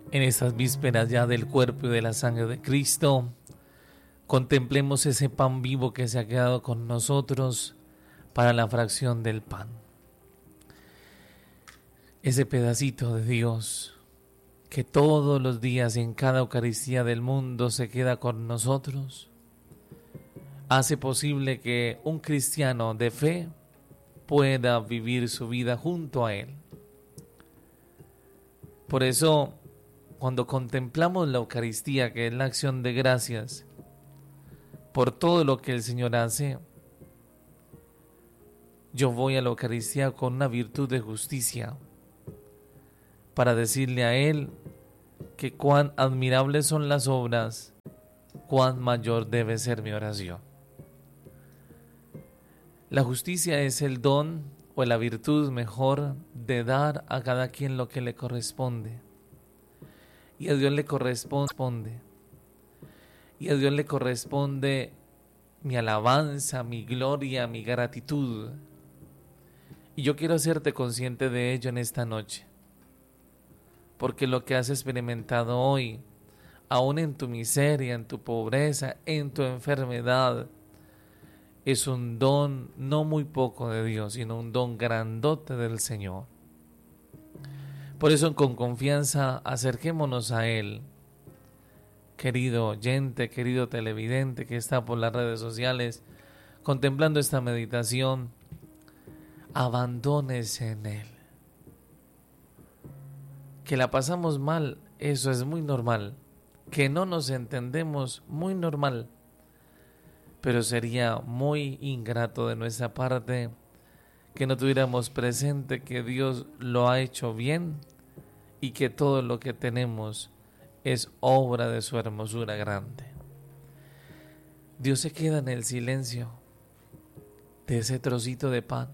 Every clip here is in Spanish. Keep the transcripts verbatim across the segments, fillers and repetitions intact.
En estas vísperas ya del cuerpo y de la sangre de Cristo, contemplemos ese pan vivo que se ha quedado con nosotros para la fracción del pan. Ese pedacito de Dios que todos los días y en cada Eucaristía del mundo se queda con nosotros, hace posible que un cristiano de fe pueda vivir su vida junto a Él. Por eso, cuando contemplamos la Eucaristía, que es la acción de gracias por todo lo que el Señor hace, yo voy a la Eucaristía con una virtud de justicia para decirle a Él que cuán admirables son las obras, cuán mayor debe ser mi oración. La justicia es el don o la virtud mejor de dar a cada quien lo que le corresponde. Y a Dios le corresponde. Y a Dios le corresponde mi alabanza, mi gloria, mi gratitud. Y yo quiero hacerte consciente de ello en esta noche. Porque lo que has experimentado hoy, aún en tu miseria, en tu pobreza, en tu enfermedad, es un don no muy poco de Dios, sino un don grandote del Señor. Por eso, con confianza, acerquémonos a Él. Querido oyente, querido televidente que está por las redes sociales, contemplando esta meditación, abandónese en Él. Que la pasamos mal, eso es muy normal. Que no nos entendemos, muy normal. Pero sería muy ingrato de nuestra parte que no tuviéramos presente que Dios lo ha hecho bien y que todo lo que tenemos es obra de su hermosura grande. Dios se queda en el silencio de ese trocito de pan.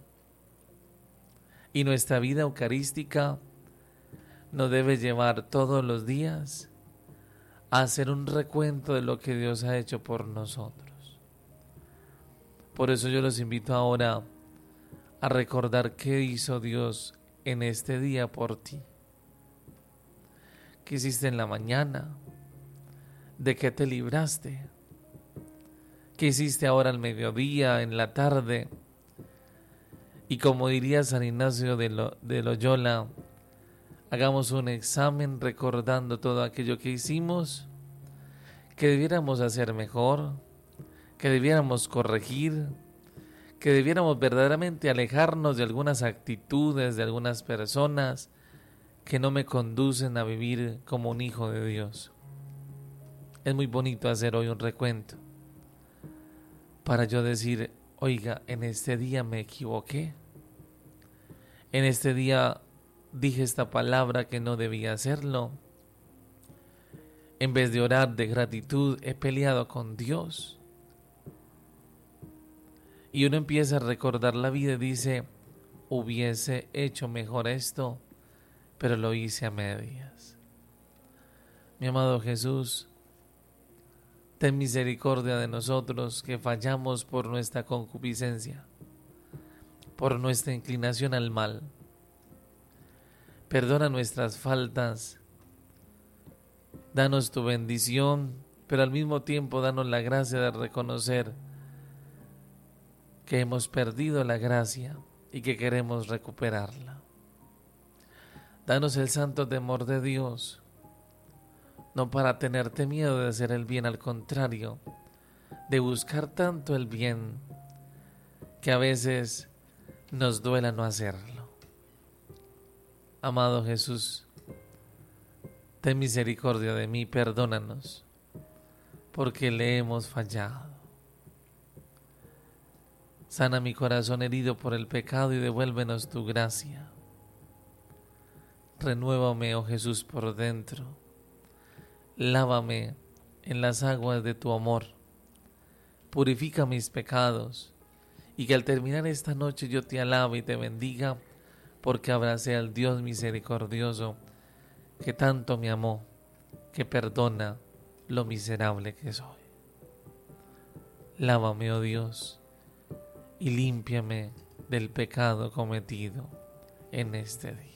Y nuestra vida eucarística nos debe llevar todos los días a hacer un recuento de lo que Dios ha hecho por nosotros. Por eso yo los invito ahora a recordar qué hizo Dios en este día por ti. ¿Qué hiciste en la mañana? ¿De qué te libraste? ¿Qué hiciste ahora al mediodía, en la tarde? Y como diría San Ignacio de, Lo, de Loyola, hagamos un examen recordando todo aquello que hicimos, que debiéramos hacer mejor, que debiéramos corregir, que debiéramos verdaderamente alejarnos de algunas actitudes, de algunas personas que no me conducen a vivir como un hijo de Dios. Es muy bonito hacer hoy un recuento para yo decir, oiga, en este día me equivoqué, en este día dije esta palabra que no debía hacerlo, en vez de orar de gratitud he peleado con Dios. Y uno empieza a recordar la vida y dice, hubiese hecho mejor esto, pero lo hice a medias. Mi amado Jesús, ten misericordia de nosotros que fallamos por nuestra concupiscencia, por nuestra inclinación al mal. Perdona nuestras faltas, danos tu bendición, pero al mismo tiempo danos la gracia de reconocer que hemos perdido la gracia y que queremos recuperarla. Danos el santo temor de Dios, no para tenerte miedo de hacer el bien, al contrario, de buscar tanto el bien que a veces nos duela no hacerlo. Amado Jesús, ten misericordia de mí, perdónanos, porque le hemos fallado. Sana mi corazón herido por el pecado y devuélvenos tu gracia. Renuévame, oh Jesús, por dentro. Lávame en las aguas de tu amor. Purifica mis pecados y que al terminar esta noche yo te alabe y te bendiga, porque abracé al Dios misericordioso que tanto me amó, que perdona lo miserable que soy. Lávame, oh Dios, y límpiame del pecado cometido en este día.